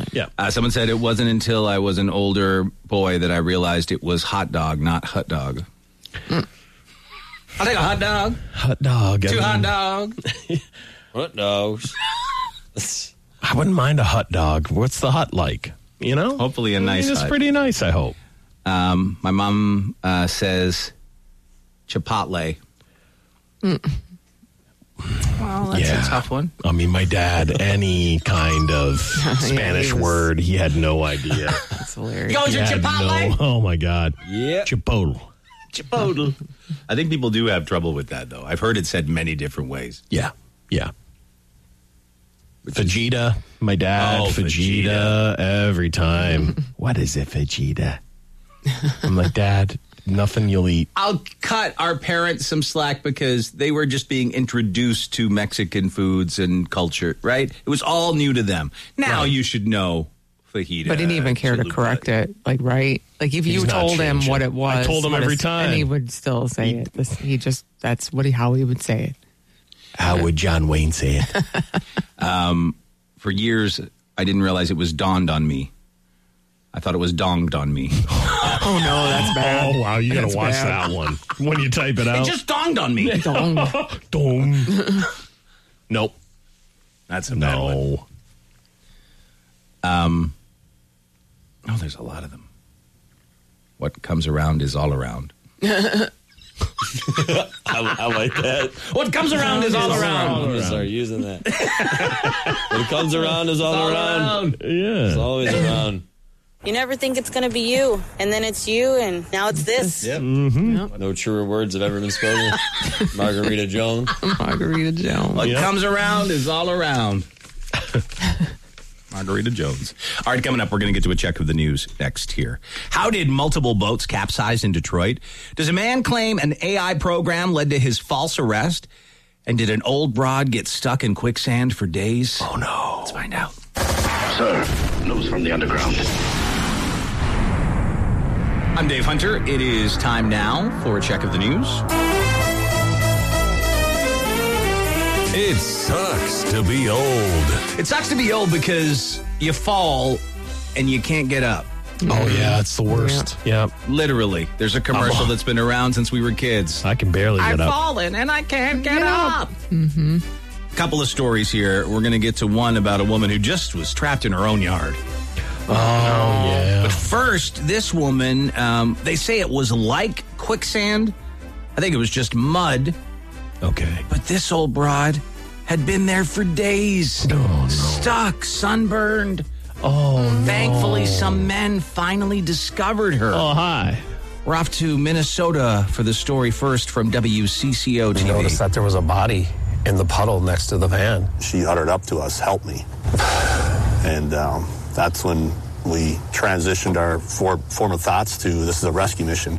Yeah. Someone said it wasn't until I was an older boy that I realized it was hot dog, not hut dog. I'll take a hot dog. Hot dog. Two hot dogs. Hot dogs. I wouldn't mind a hot dog. What's the hut like? You know? Hopefully a nice It's hut. pretty nice, I hope. My mom says Chipotle. Well, that's a tough one. I mean, my dad, any kind of Spanish word, he had no idea. That's hilarious. Goes your Chipotle? Oh, my God. Yeah. Chipotle. Chipotle. I think people do have trouble with that, though. I've heard it said many different ways. Yeah. Fajita. My dad, Fajita every time. What is it, Fajita? I'm like, Dad, nothing you'll eat. I'll cut our parents some slack because they were just being introduced to Mexican foods and culture, right? It was all new to them. Now you should know fajita. But he didn't even care to correct it, right? Like if you told him what it was. I told him every time. And he would still say it. That's how he would say it. How would John Wayne say it? For years, I didn't realize it was dawned on me. I thought it was donged on me. Oh, no, that's bad. Oh, wow, you got to watch bad. that one when you type it out. It just donged on me. Dong. Nope. That's a bad one. Oh, there's a lot of them. What comes around is all around. I like that. What comes around is all around. I'm going to start using that. What comes around is all around. Yeah. It's always around. You never think it's going to be you, and then it's you, and now it's this. Yep. Mm-hmm. Yep. No truer words have ever been spoken. Margarita Jones. Margarita Jones. What comes around is all around. Margarita Jones. All right, coming up, we're going to get to a check of the news next here. How did multiple boats capsize in Detroit? Does a man claim an AI program led to his false arrest? And did an old broad get stuck in quicksand for days? Oh, no. Let's find out. Sir, news from the underground. I'm Dave Hunter. It is time now for a check of the news. It sucks to be old. It sucks to be old because you fall and you can't get up. Oh, yeah, it's the worst. Yeah. Literally. There's a commercial that's been around since we were kids. I can barely get up. fallen and I can't get up. Mm-hmm. Couple of stories here. We're going to get to one about a woman who just was trapped in her own yard. Oh, yeah. But first, this woman, they say it was like quicksand. I think it was just mud. Okay. But this old broad had been there for days. Oh, no. Stuck, sunburned. Oh, no. Thankfully, some men finally discovered her. Oh, hi. We're off to Minnesota for the story first from WCCO TV. We noticed that there was a body in the puddle next to the van. She uttered up to us, "Help me." And that's when we transitioned our former thoughts to this is a rescue mission.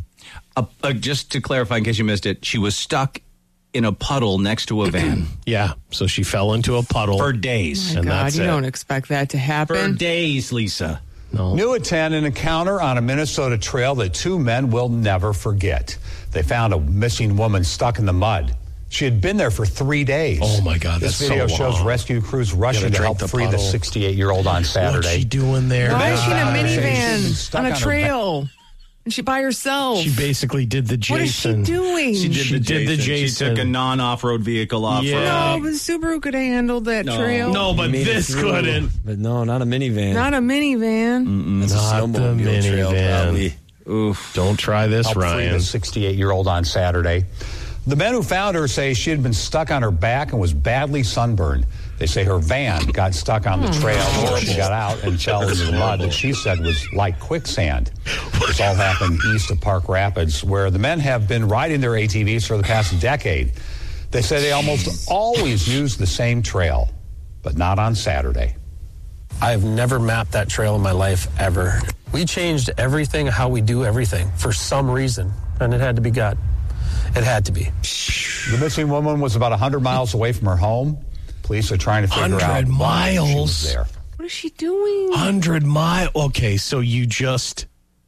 Just to clarify, in case you missed it, she was stuck in a puddle next to a van. Yeah, so she fell into a puddle. For days. Oh, and God, that's you it. don't expect that to happen. For days, Lisa. No. New at 10, an encounter on a Minnesota trail that two men will never forget. They found a missing woman stuck in the mud. She had been there for 3 days. Oh, my God, This that's video so shows long. rescue crews rushing to help free the 68-year-old on Saturday. What's she doing there? Why is she in a minivan Stuck on a on her trail? And she by herself. She basically did the Jason. What is she doing? She did the Jason. She took a non-off-road vehicle off. Yeah. No, but Subaru could have handled that trail. No, but Made it this through. couldn't. But no, not a minivan. Not a minivan. That's Not a the snowmobile trail, minivan. probably. Oof. Don't try this, Helped free Ryan. the 68-year-old on Saturday. The men who found her say she had been stuck on her back and was badly sunburned. They say her van got stuck on the trail before she got out and fell into the mud that she said was like quicksand. This all happened east of Park Rapids, where the men have been riding their ATVs for the past decade. They say they almost always use the same trail, but not on Saturday. I've never mapped that trail in my life ever. We changed everything, how we do everything, for some reason, and it had to be God. It had to be. The missing woman was about 100 miles away from her home. Police are trying to figure out 100 why she was miles? there. What is she doing? 100 miles. Okay, so you just...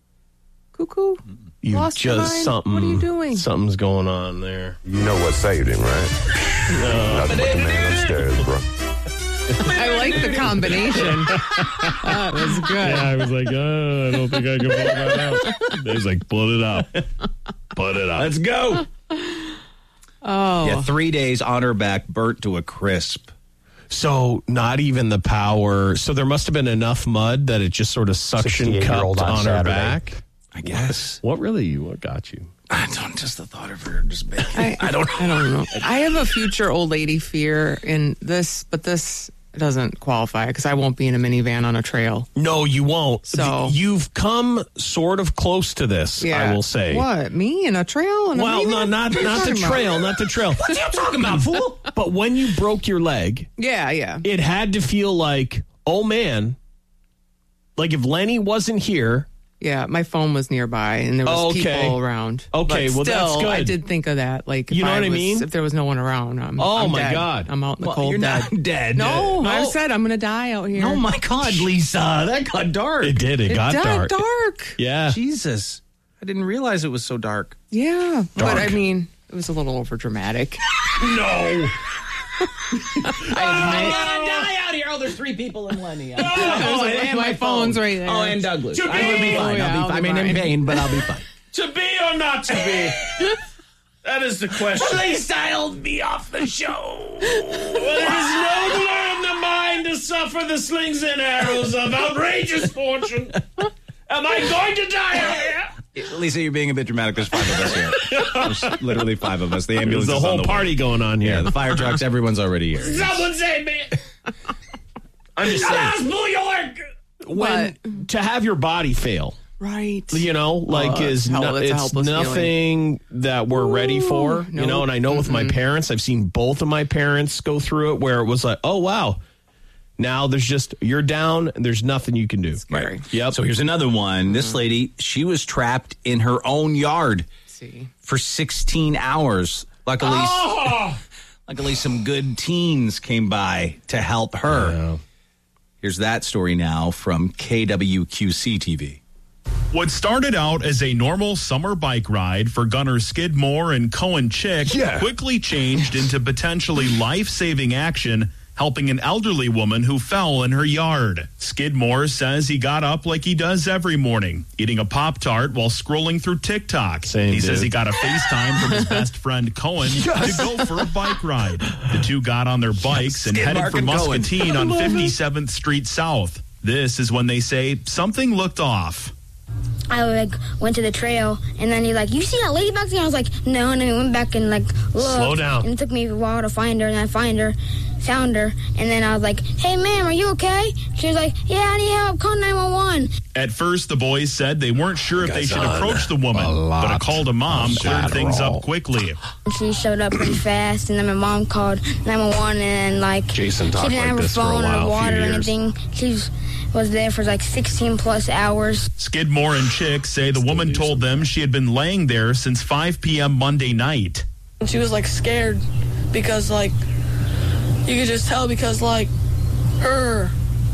Cuckoo? You Lost your just mind? something... What are you doing? Something's going on there. You know what saved him, right? Nothing but the man upstairs, bro. I like the combination. That was good. Yeah, I was like, I don't think I can pull that out. He's like, put it up. Put it up. Let's go. Oh. Yeah, 3 days on her back, burnt to a crisp. So not even the power. So there must have been enough mud that it just sort of suction 68-year-old cupped on on her Saturday. back. I guess. What got you? I don't, just the thought of her just baking. I don't know. I have a future old lady fear in this, but this doesn't qualify because I won't be in a minivan on a trail. No, you won't. So you've come sort of close to this, I will say. What? Me in a trail? In a Well, minivan? not the trail, not the trail. What are you talking about, fool? But when you broke your leg, Yeah. it had to feel like, oh man, like if Lenny wasn't here. Yeah, my phone was nearby and there was people around. Okay, but well, still, that's good. I did think of that. Like, if You know what I was- mean? If there was no one around, I'm my dead. God. I'm out in the Well, cold you're dead. not dead. No, No. I said I'm going to die out here. Oh, my God, Lisa. That got dark. It did. It got dark. Yeah. Jesus. I didn't realize it was so dark. Yeah, Dark. but I mean, it was a little over dramatic. No. I'm gonna die out here. Oh, there's 3 people in Lenny. and my phone's right there. Oh, and Douglas. To I will be be. fine. Yeah, I'll I'll be be fine. I'm in fine. pain, but I'll be fine. To be or not to be? That is the question. Please dialed me off the show. It is nobler in the mind to suffer the slings and arrows of outrageous fortune. Am I going to die out here? Lisa, you're being a bit dramatic. There's 5 of us here. There's literally 5 of us. The ambulance There's a is on whole the party way. going on here. Yeah, the fire trucks, everyone's already here. Someone save me! I'm just saying. New York! When to have your body fail, Right. you know, like it's it's a helpless nothing that we're ready for. You know, and I know with my parents, I've seen both of my parents go through it where it was like, oh wow, now there's just you're down and there's nothing you can do. Scary. Yep. So here's another one. This lady, she was trapped in her own yard See. for 16 hours. Luckily, luckily some good teens came by to help her. Yeah. Here's that story now from KWQC TV. What started out as a normal summer bike ride for Gunnar Skidmore and Cohen Chick quickly changed into potentially life-saving action, helping an elderly woman who fell in her yard. Skidmore says he got up like he does every morning, eating a Pop-Tart while scrolling through TikTok. He says he got a FaceTime from his best friend Cohen to go for a bike ride. The two got on their bikes and headed for Muscatine on 57th Street South. This is when they say something looked off. I went to the trail, and then he's like, "You see that lady back there?" I was like, "No," and then we went back and looked. Slow down. And it took me a while to find her, and I found her, and then I was like, "Hey, ma'am, are you okay?" She was like, "Yeah, I need help. Call 911." At first, the boys said they weren't sure if they should approach the woman, but a call to mom cleared things up quickly. She showed up pretty fast, and then my mom called 911, and Jason she talked didn't like have her this for a phone while, or a water few or years. anything. She was there for 16 plus hours. Skidmore and Chick say the woman told them she had been laying there since 5 p.m. Monday night. She was scared because you could just tell because her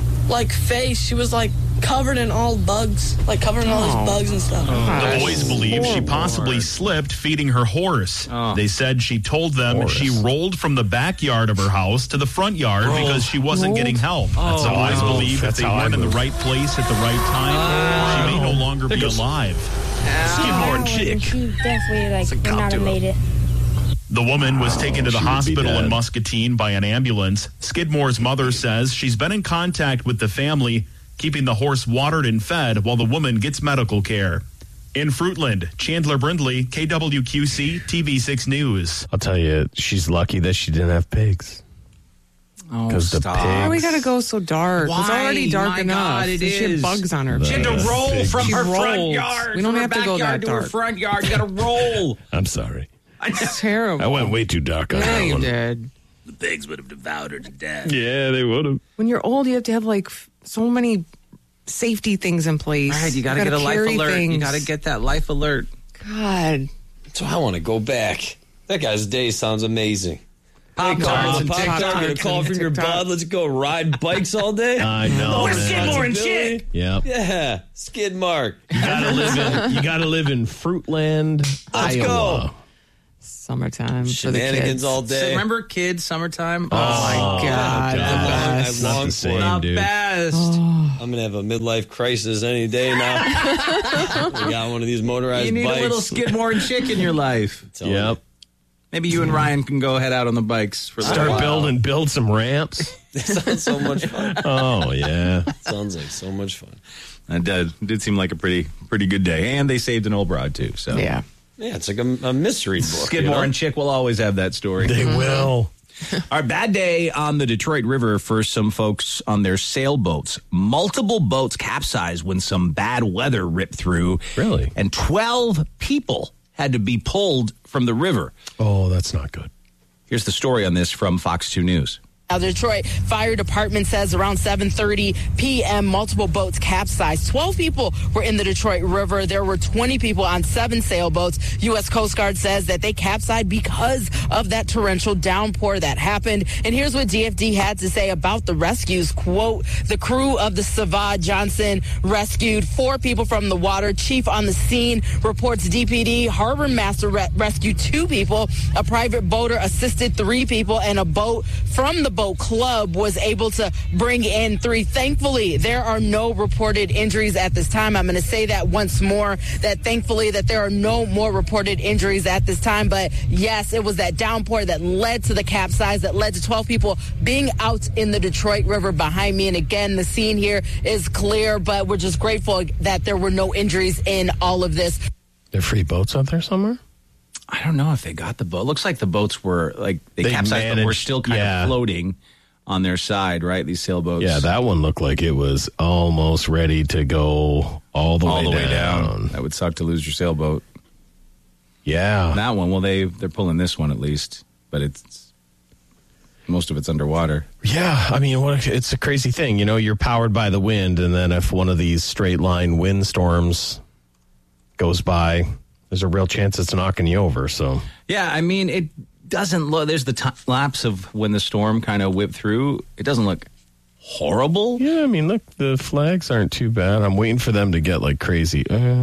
face, she was covered in all bugs, covered in all these bugs and stuff. The boys believe she possibly slipped feeding her horse. They said she told them she rolled from the backyard of her house to the front yard because she wasn't getting help. The boys believe if they weren't in the right place at the right time, she may no longer be alive. Skidmore and Chick. She definitely would not have made it. The woman was taken to the she would be hospital in dead. Muscatine by an ambulance. Skidmore's mother says she's been in contact with the family, keeping the horse watered and fed while the woman gets medical care. In Fruitland, Chandler Brindley, KWQC TV6 News. I'll tell you, she's lucky that she didn't have pigs. Oh, Because the stop. Why we pigs. gotta go so dark? It's Why? already dark My enough. God, it She had is. bugs on her. She had to face. roll from She her front rolled. yard. We don't from have her to go backyard that to her dark. front yard. You got to roll. I'm sorry. It's terrible. I went way too dark on Yeah, that you one. did. The pigs would have devoured her to death. Yeah, they would have. When you're old, you have to have so many safety things in place. Right, you got to get a life carry alert. things. You got to get that life alert. God. So I want to go back. That guy's day sounds amazing. Pop-Tarts and Pop-Tart, TikTok. get a call from your bud. Let's go ride bikes all day. I know. Where's man. Skidmore and Chick? Yep. Yeah, Skidmark. You gotta live in Fruitland, Let's Iowa. go. Summertime for the Shenanigans kids. all day. So remember kids, summertime? Oh, my God. The best. Not the same, dude. Best. I'm going to have a midlife crisis any day now. We got one of these motorized You need bikes. a little Skidmore and Chick in your life. Yep. Maybe you and Ryan can go head out on the bikes for a little Start while. build some ramps. That sounds so much fun. Oh, yeah. Sounds like so much fun. It did seem like a pretty good day. And they saved an old broad, too. So Yeah. Yeah, it's like a mystery book. Skidmore and Chick will always have that story. They will. Our bad day on the Detroit River for some folks on their sailboats. Multiple boats capsized when some bad weather ripped through. Really? And 12 people had to be pulled from the river. Oh, that's not good. Here's the story on this from Fox 2 News. The Detroit Fire Department says around 7:30 p.m., multiple boats capsized. 12 people were in the Detroit River. There were 20 people on 7 sailboats. U.S. Coast Guard says that they capsized because of that torrential downpour that happened. And here's what DFD had to say about the rescues. Quote, the crew of the Savard Johnson rescued 4 people from the water. Chief on the scene reports DPD. Harbor Master rescued 2 people. A private boater assisted 3 people, and a boat from the boat club was able to bring in 3. Thankfully, there are no reported injuries at this time. I'm going to say that once more, that thankfully that there are no more reported injuries at this time. But yes, it was that downpour that led to the capsize, that led to 12 people being out in the Detroit River behind me. And again, the scene here is clear, but we're just grateful that there were no injuries in all of this. There are free boats out there somewhere? I don't know if they got the boat. Looks like the boats were like they capsized, but were still kind of floating on their side, right? These sailboats. Yeah, that one looked like it was almost ready to go all the way down. That would suck to lose your sailboat. Yeah, that one. Well, they're pulling this one at least, but it's most of it's underwater. Yeah, I mean, it's a crazy thing. You know, you're powered by the wind, and then if one of these straight line windstorms goes by, there's a real chance it's knocking you over. So yeah, I mean, it doesn't look. There's the lapse of when the storm kind of whipped through. It doesn't look horrible. Yeah, I mean, look, the flags aren't too bad. I'm waiting for them to get like crazy.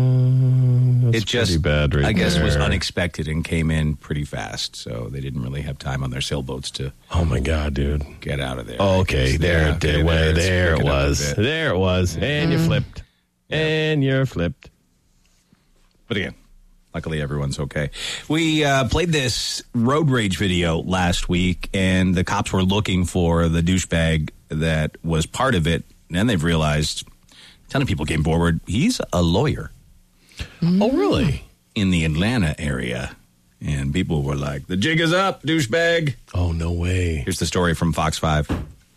That's it just, pretty bad, right? I guess, there. was unexpected and came in pretty fast. So they didn't really have time on their sailboats to. Oh my God, dude! Get out of there. Oh, okay, there it was, and you flipped, and you're flipped. But again, luckily everyone's okay. We played this road rage video last week, and the cops were looking for the douchebag that was part of it. And then they've realized a ton of people came forward. He's a lawyer. Oh, really? In the Atlanta area. And people were like, the jig is up, douchebag. Oh, no way. Here's the story from Fox 5.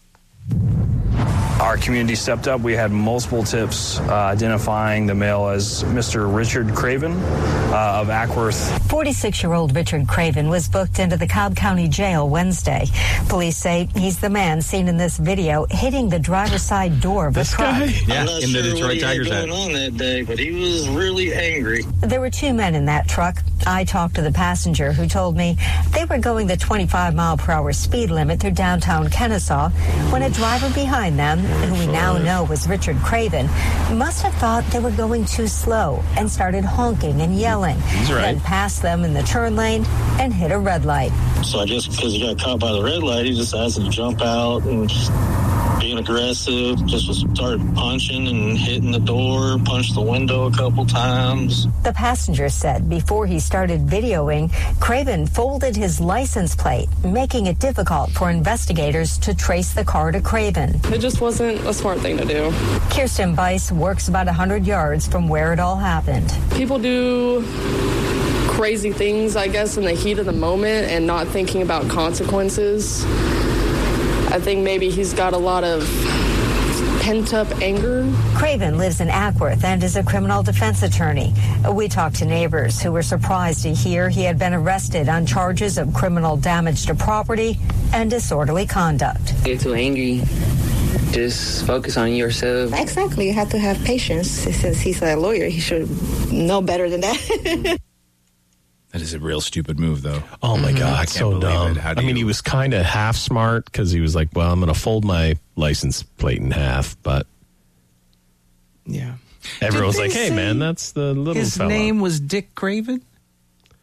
Our community stepped up. We had multiple tips identifying the male as Mr. Richard Craven of Ackworth. 46-year-old Richard Craven was booked into the Cobb County Jail Wednesday. Police say he's the man seen in this video hitting the driver's side door of a truck. Yeah, I'm not in the sure Detroit what he had Tigers going on that day, but he was really angry. There were 2 men in that truck. I talked to the passenger who told me they were going the 25-mile-per-hour speed limit through downtown Kennesaw when a driver behind them, who we now know was Richard Craven, must have thought they were going too slow and started honking and yelling. He's right. Then passed them in the turn lane and hit a red light. So I guess because he got caught by the red light, he decided to jump out and being aggressive, just started punching and hitting the door, punched the window a couple times. The passenger said before he started videoing, Craven folded his license plate, making it difficult for investigators to trace the car to Craven. It just wasn't a smart thing to do. Kirsten Bice works about 100 yards from where it all happened. People do crazy things, I guess, in the heat of the moment and not thinking about consequences. I think maybe he's got a lot of pent-up anger. Craven lives in Ackworth and is a criminal defense attorney. We talked to neighbors who were surprised to hear he had been arrested on charges of criminal damage to property and disorderly conduct. Get too angry. Just focus on yourself. Exactly. You have to have patience. Since he's a lawyer, he should know better than that. That is a real stupid move, though. Oh, my God, so dumb. I mean, he was kind of half smart because he was like, well, I'm going to fold my license plate in half, but... Yeah. Everyone was like, hey, man, that's the little his fella. name was Dick Craven?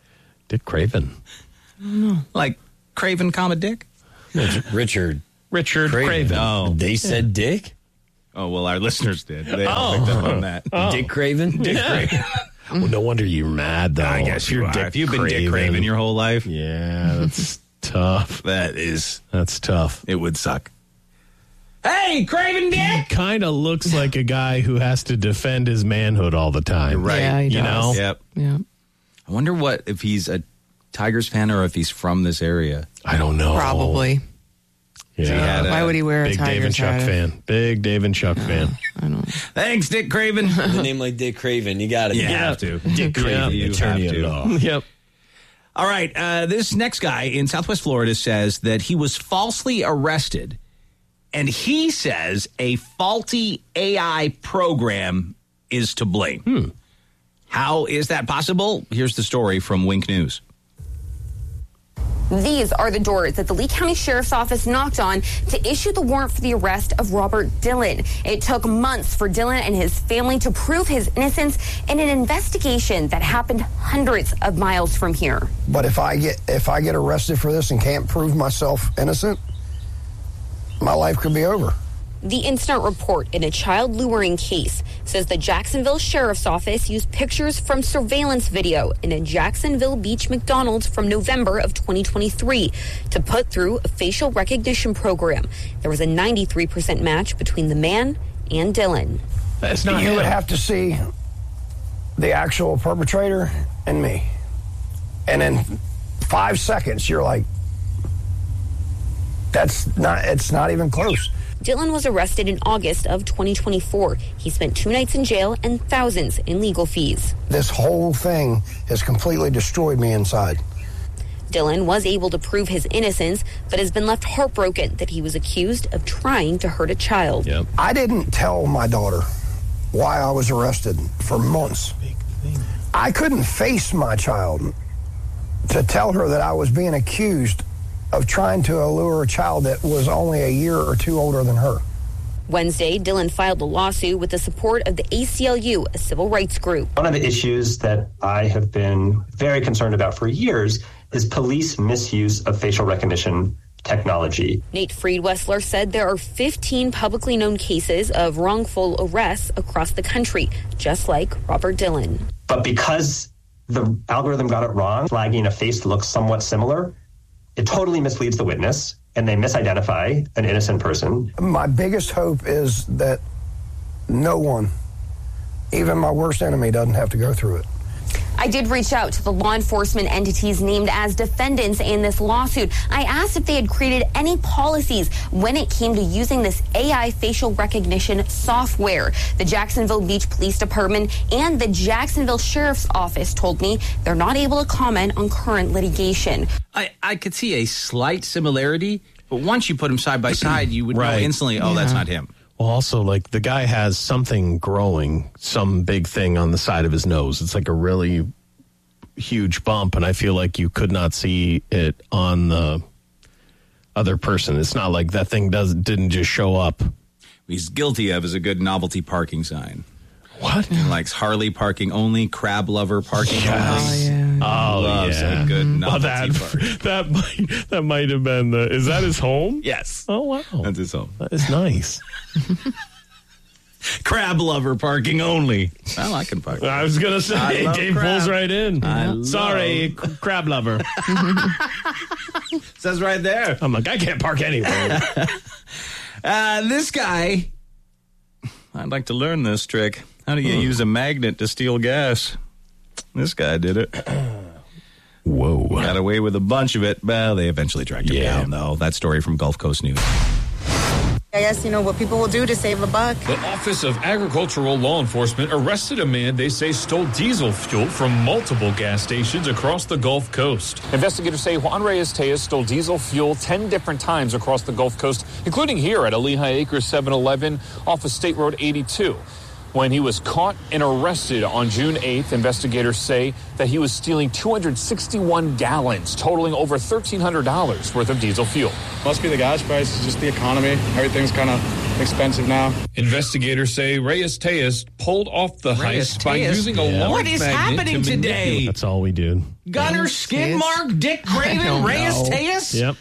Dick Craven. I don't know. Like Craven, comma Dick? Richard Craven. Oh. They said Dick? Oh, well, our listeners did. They all picked up on that. Dick Craven? Dick Craven. Well, no wonder you're mad, though. I guess you're Dick. If you've been Dick Craven. Craven your whole life. Yeah, that's tough. That's tough. It would suck. Hey, Craven Dick! He kind of looks like a guy who has to defend his manhood all the time. Right. Yeah, he you know? does. Yep. Yeah. I wonder if he's a Tigers fan or if he's from this area. I don't know. Probably. Yeah. Why would he wear a Big Dave and Tigers Chuck hat? fan. Big Dave and Chuck fan. I don't know. Thanks, Dick Craven. With a name like Dick Craven, you got to. You have to. Dick Craven, You attorney have at to. law. Yep. All right. This next guy in Southwest Florida says that he was falsely arrested, and he says a faulty AI program is to blame. How is that possible? Here's the story from Wink News. These are the doors that the Lee County Sheriff's Office knocked on to issue the warrant for the arrest of Robert Dillon. It took months for Dillon and his family to prove his innocence in an investigation that happened hundreds of miles from here. But if I get arrested for this and can't prove myself innocent, my life could be over. The incident report in a child luring case says the Jacksonville Sheriff's Office used pictures from surveillance video in a Jacksonville Beach McDonald's from November of 2023 to put through a facial recognition program. There was a 93% match between the man and Dillon. That's not You him. would have to see the actual perpetrator and me. And in 5 seconds, you're like, it's not even close. Dillon was arrested in August of 2024. He spent 2 nights in jail and thousands in legal fees. This whole thing has completely destroyed me inside. Dillon was able to prove his innocence, but has been left heartbroken that he was accused of trying to hurt a child. I didn't tell my daughter why I was arrested for months. I couldn't face my child to tell her that I was being accused of trying to allure a child that was only a year or two older than her. Wednesday, Dillon filed a lawsuit with the support of the ACLU, a civil rights group. One of the issues that I have been very concerned about for years is police misuse of facial recognition technology. Nate Friedwessler said there are 15 publicly known cases of wrongful arrests across the country, just like Robert Dillon. But because the algorithm got it wrong, flagging a face that looks somewhat similar, it totally misleads the witness, and they misidentify an innocent person. My biggest hope is that no one, even my worst enemy, doesn't have to go through it. I did reach out to the law enforcement entities named as defendants in this lawsuit. I asked if they had created any policies when it came to using this AI facial recognition software. The Jacksonville Beach Police Department and the Jacksonville Sheriff's Office told me they're not able to comment on current litigation. I could see a slight similarity, but once you put them side by side, you would know instantly, that's not him. Well, also, like, the guy has something growing, some big thing on the side of his nose. It's like a really huge bump, and I feel like you could not see it on the other person. It's not like that thing didn't just show up. He's guilty of is a good novelty parking sign. What? He likes Harley parking only, crab lover parking only. Oh, Loves yeah. a good novelty that might have been the... Is that his home? Yes. Oh, wow. That's his home. That is nice. Crab lover parking only. Well, I can park. I was going to say, Dave pulls right in. Sorry, crab lover. Says right there. I'm like, I can't park anywhere. This guy, I'd like to learn this trick. How do you use a magnet to steal gas? This guy did it. Whoa. Got away with a bunch of it. Well, they eventually tracked him down, though. That story from Gulf Coast News. I guess, what people will do to save a buck. The Office of Agricultural Law Enforcement arrested a man they say stole diesel fuel from multiple gas stations across the Gulf Coast. Investigators say Juan Reyes-Tejas stole diesel fuel 10 different times across the Gulf Coast, including here at a Lehigh Acres 7-Eleven off of State Road 82. When he was caught and arrested on June 8th, investigators say that he was stealing 261 gallons, totaling over $1,300 worth of diesel fuel. Must be the gas price, it's just the economy. Everything's kind of expensive now. Investigators say Reyes-Tejas pulled off the heist by using a large What is magnet happening to today? manipulate- That's all we did. Gunner, Skidmark, Dick Craven, Reyes-Tejas? Yep.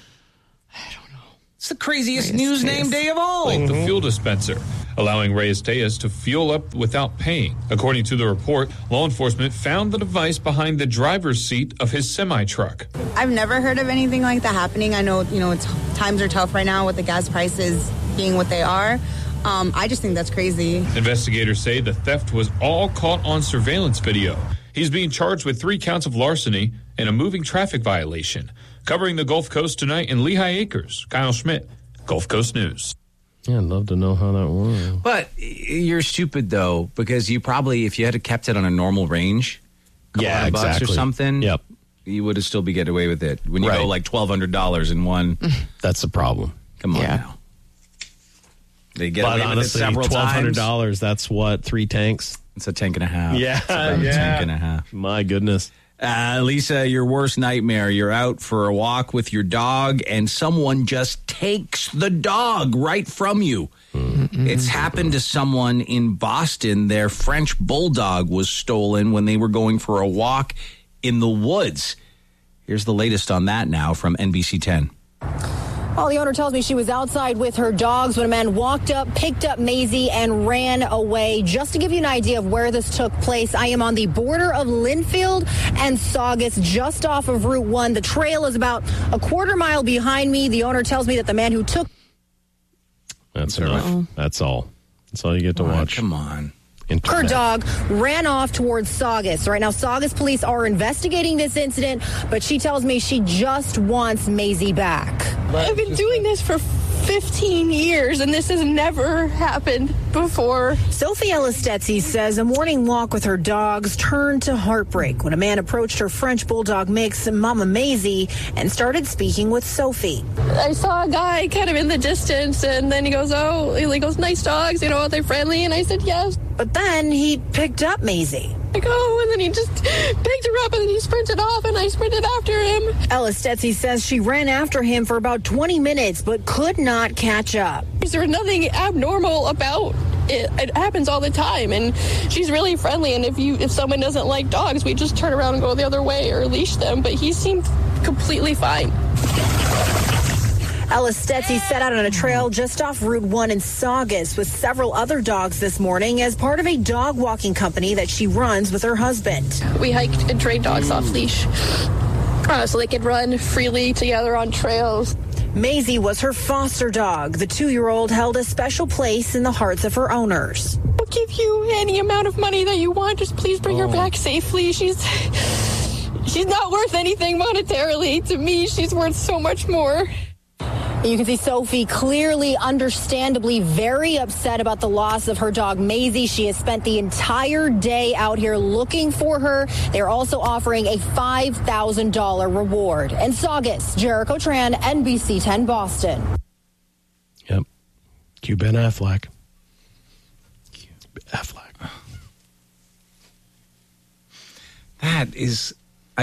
It's the craziest news name day of all. Like the fuel dispenser, allowing Reyes-Tejas to fuel up without paying. According to the report, law enforcement found the device behind the driver's seat of his semi-truck. I've never heard of anything like that happening. I know, times are tough right now with the gas prices being what they are. I just think that's crazy. Investigators say the theft was all caught on surveillance video. He's being charged with 3 counts of larceny and a moving traffic violation. Covering the Gulf Coast tonight in Lehigh Acres, Kyle Schmidt, Gulf Coast News. Yeah, I'd love to know how that works. But you're stupid, though, because you probably, if you had kept it on a normal range, $200 bucks or something, you would have still be getting away with it. When you go like $1,200 in one. That's the problem. Come on now. They get But away honestly, with it several times. $1,200, that's what, 3 tanks? It's a tank and a half. Yeah, It's about a tank and a half. My goodness. Lisa, your worst nightmare. You're out for a walk with your dog and someone just takes the dog right from you. It's happened to someone in Boston. Their French bulldog was stolen when they were going for a walk in the woods. Here's the latest on that now from NBC 10. Well, the owner tells me she was outside with her dogs when a man walked up, picked up Maisie, and ran away. Just to give you an idea of where this took place, I am on the border of Linfield and Saugus, just off of Route 1. The trail is about a quarter mile behind me. The owner tells me that the man who took... That's enough. That's all. That's all you get to watch. Come on. Her dog ran off towards Saugus. Right now, Saugus police are investigating this incident, but she tells me she just wants Maisie back. I've been doing this for 15 years, and this has never happened before. Sophie Elistetzi says a morning walk with her dogs turned to heartbreak when a man approached her French bulldog mix, Mama Maisie, and started speaking with Sophie. I saw a guy kind of in the distance, and then he goes, nice dogs, are they friendly? And I said, yes. But then he picked up Maisie. And then he just picked her up, and then he sprinted off, and I sprinted after him. Elistetzi says she ran after him for about 20 minutes, but could not catch up. There's nothing abnormal about it. It happens all the time, and she's really friendly, and if someone doesn't like dogs, we just turn around and go the other way or leash them, but he seemed completely fine. Elistetzi set out on a trail just off Route 1 in Saugus with several other dogs this morning as part of a dog walking company that she runs with her husband. We hiked and trained dogs off leash so they could run freely together on trails. Maisie was her foster dog. The 2-year-old held a special place in the hearts of her owners. I'll give you any amount of money that you want. Just please bring her back safely. She's not worth anything monetarily. To me, she's worth so much more. You can see Sophie clearly, understandably, very upset about the loss of her dog, Maisie. She has spent the entire day out here looking for her. They're also offering a $5,000 reward. And Saugus, Jericho Tran, NBC 10 Boston. Yep. Cue Ben Affleck. That is,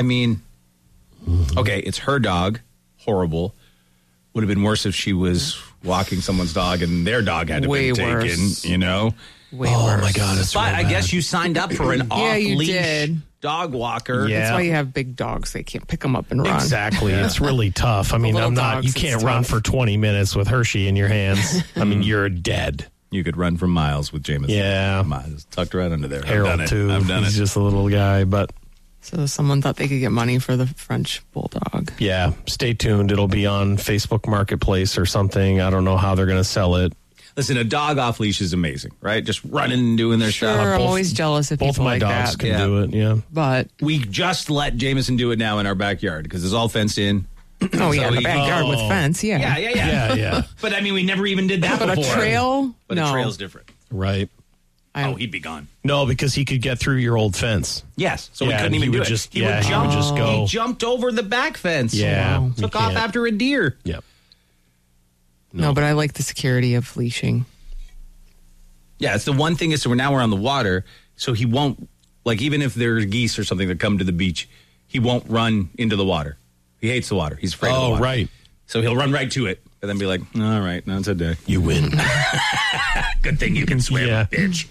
okay, it's her dog. Horrible. Would have been worse if she was walking someone's dog and their dog had to be taken, Way worse. My God, it's But real I bad. guess you signed up for an Yeah, you off-leash did. dog walker. Yeah. That's why you have big dogs. They can't pick them up and run. Exactly. It's really tough. You little can't dogs, it's run tough. for 20 minutes with Hershey in your hands. You're dead. You could run for miles with Jameson. Yeah. Miles tucked right under there. Harold, I've done it. too. I've done He's it. just a little guy, but... So someone thought they could get money for the French bulldog. Yeah, stay tuned. It'll be on Facebook Marketplace or something. I don't know how they're going to sell it. Listen, a dog off leash is amazing, right? Just running and doing their Sure, stuff. I'm always jealous of Both people my like dogs that. can do it, yeah. But we just let Jameson do it now in our backyard because it's all fenced in. Oh, yeah, in the backyard with fence, yeah. Yeah. But we never even did that But before. a trail? But No. a trail's different. Right. He'd be gone. No, because he could get through your old fence. Yes, so Yeah, we couldn't and even he do would it. just- he yeah, would he jump. would just go. He jumped over the back fence. Yeah. Wow. you Took off can't. after a deer. Yep. No, but I like the security of leashing. Yeah, it's the one thing is, so now we're on the water, so he won't, like, even if there's geese or something that come to the beach, he won't run into the water. He hates the water. He's afraid of the water. Oh, right. So he'll run right to it and then be like, all right, now it's a day. You win. Good thing you can swim, bitch.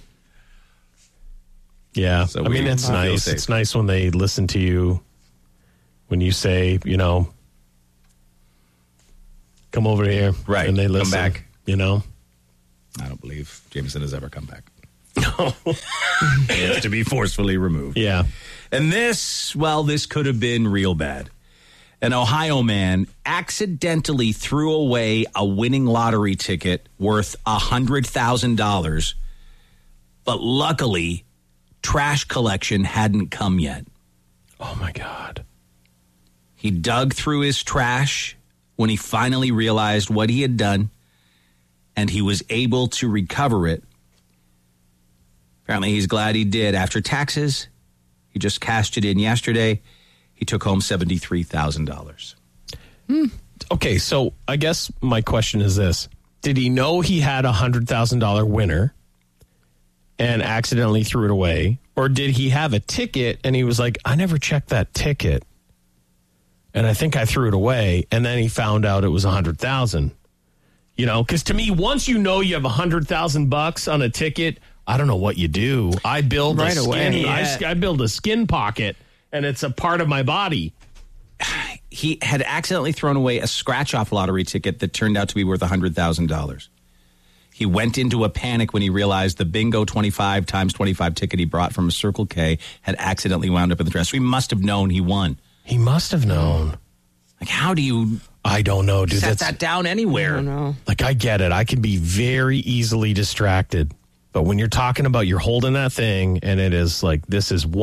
Yeah, So I mean, it's nice. It's nice when they listen to you, when you say, you know, come over here. Right. And they listen. Come back. You know? I don't believe Jameson has ever come back. No. He has to be forcefully removed. Yeah. And this could have been real bad. An Ohio man accidentally threw away a winning lottery ticket worth $100,000, but luckily, trash collection hadn't come yet. Oh, my God. He dug through his trash when he finally realized what he had done, and he was able to recover it. Apparently, he's glad he did. After taxes, he just cashed it in yesterday. He took home $73,000. Okay, so I guess my question is this. Did he know he had a $100,000 winner and accidentally threw it away? Or did he have a ticket and he was like, I never checked that ticket, and I think I threw it away, and then he found out it was $100,000? You know, because to me, once you know you have $100,000 on a ticket, I don't know what you do. I build Right a away. skin. Yeah. I build a skin pocket, and it's a part of my body. He had accidentally thrown away a scratch-off lottery ticket that turned out to be worth $100,000. He went into a panic when he realized the bingo 25 times 25 ticket he brought from a Circle K had accidentally wound up in the trash. So he must have known he won. He must have known. Like, how do you I don't know, dude. set that down anywhere? I don't know. Like, I get it. I can be very easily distracted. But when you're talking about you're holding that thing and it is like, this is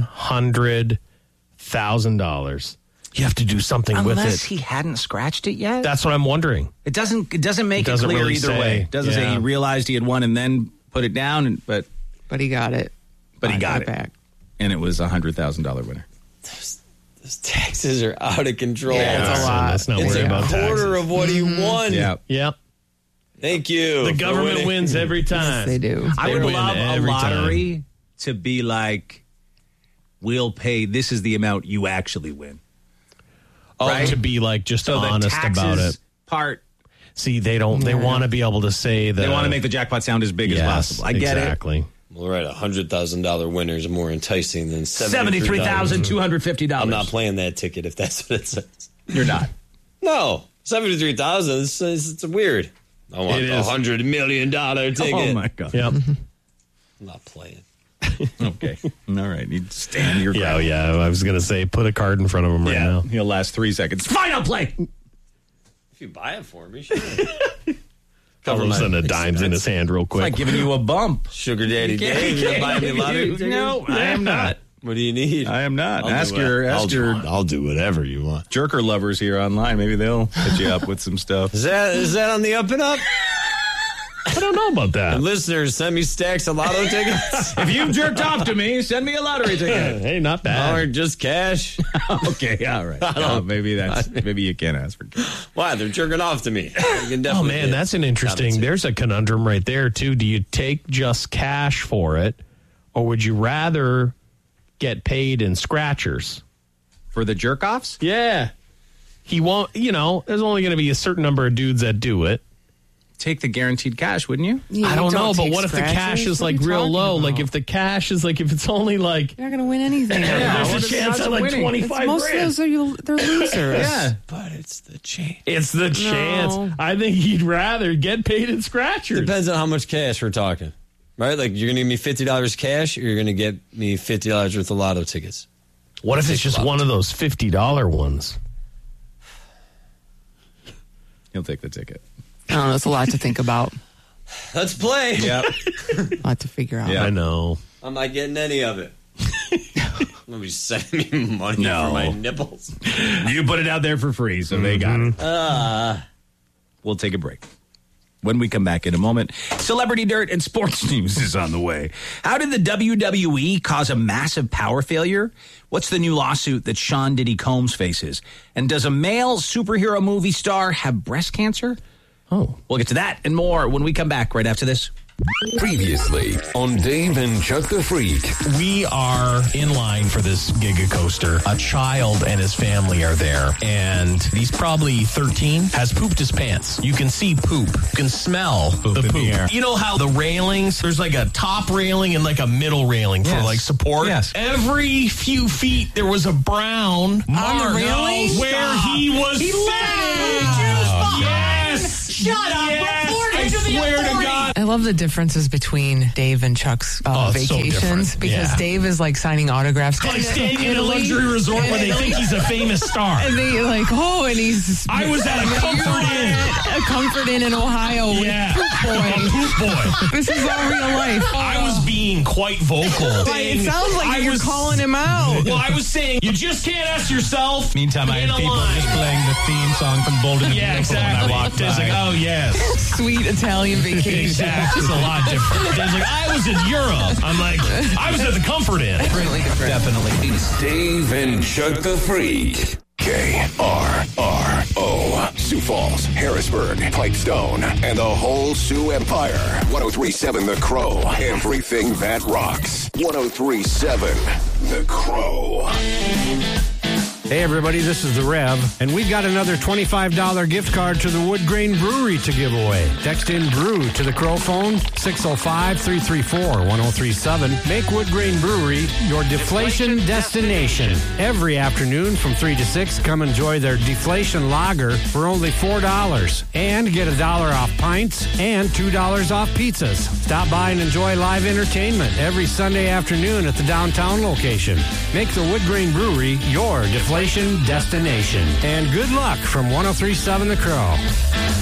$100,000, you have to do something with Unless it. he hadn't scratched it yet. That's what I'm wondering. It doesn't make it clear really either say. way. It doesn't say Yeah. he realized he had won and then put it down, but he got it. he got it back. And it was a $100,000 winner. Those taxes are out of control. Yeah, it's a lot. Let's not It's worry a about quarter taxes. of what he won. Yeah. Yep. Thank you. The for government winning. wins every time. They do. I They would win love a every lottery to be like, we'll pay, this is the amount you actually win. Oh, Right? to be like just So honest the taxes about it. part, See, they don't. They want to be able to say that they want to make the jackpot sound as big as possible. I get exactly. Well, right, $100,000 winner is more enticing than it. $73,250. I'm not playing that ticket if that's what it says. You're not. No, $73,000. It's weird. I want It a is. $100 million ticket. Oh, my God. Yep. I'm not playing. Okay. All right. You stand your Yeah, ground. yeah. I was gonna say, put a card in front of him right Yeah. now. He'll last 3 seconds. Fine, I'll play. If you buy it for me, sure. All of a sudden, a dime's in his hand real It's quick. like giving you a bump. Sugar Daddy Dave, you buy me lottery tickets? No, I am not. What do you need? I am not. I'll Ask do your I'll do whatever you want. jerker lovers here online. Maybe they'll hit you up with some stuff. Is that on the up and up? I don't know about that. Listeners, send me stacks of lotto tickets. If you've jerked off to me, send me a lottery ticket. Hey, not bad. Or just cash. Okay, all right. Maybe you can't ask for cash. Why? They're jerking off to me. Oh man, that's an interesting. There's a conundrum right there too. Do you take just cash for it, or would you rather get paid in scratchers For the jerk offs? Yeah, he won't. You know, there's only going to be a certain number of dudes that do it. Take the guaranteed cash, wouldn't you? Yeah, I don't know, but take what if the cash scratchers? is What are like you real talking low? about? Like if the cash is like if it's only like You're not going to win anything. there's what a are the chance odds of of like winning? 25 Most of grand. those they're losers. Yeah. But it's the chance. It's the chance. I think he'd rather get paid in scratchers. Depends on how much cash we're talking. Right? Like you're going to give me $50 cash or you're going to get me $50 worth of lotto tickets. What if it's just one of those $50 ones? He'll take the ticket. I don't know. It's a lot to think about. Let's play. Yep. A lot to figure out. Yeah. I know. I'm not getting any of it. Nobody's sending me money No. for my nipples. You put it out there for free, so they got it. We'll take a break. When we come back in a moment, celebrity dirt and sports news is on the way. How did the WWE cause a massive power failure? What's the new lawsuit that Sean Diddy Combs faces? And does a male superhero movie star have breast cancer? Oh. We'll get to that and more when we come back right after this. Previously on Dave and Chuck the Freak. We are in line for this Giga Coaster. A child and his family are there, and he's probably 13, has pooped his pants. You can see poop. You can smell the poop. You know how the railings, there's like a top railing and like a middle railing for like support? Yes. Every few feet, there was a brown mark on the railing? where he was sitting. Yes! Shut up! Report it to the Swear to authorities. God. I love the differences between Dave and Chuck's it's so vacations different. because Yeah. Dave is like signing autographs. Like staying in a luxury resort where they think he's a famous star. And they like, and he's. I was at a Comfort Inn in Ohio with Poop Boy. This is all real life. I was being quite vocal. It sounds like you're calling him out. Well, I was saying, you just can't ask yourself. Meantime, I in had a people line. just playing the theme song from Bold and the Yeah, Beautiful exactly. when I walked It's by. like, oh, yes. Sweet Italian vacation. Exactly. It's a lot different. It's like, I was in Europe. I'm like, I was at the Comfort Inn. Really different. Definitely. Dave and Chuck the Freak. KRRO. Sioux Falls, Harrisburg, Pipestone, and the whole Sioux Empire. 103.7 The Crow. Everything that rocks. 103.7 The Crow. Hey everybody, this is The Rev, and we've got another $25 gift card to the Wood Grain Brewery to give away. Text in BREW to the Crow phone, 605-334-1037. Make Wood Grain Brewery your deflation destination. Every afternoon from 3 to 6, come enjoy their deflation lager for only $4. And get $1 off pints and $2 off pizzas. Stop by and enjoy live entertainment every Sunday afternoon at the downtown location. Make the Wood Grain Brewery your deflation destination. And good luck from 103.7 The Crow.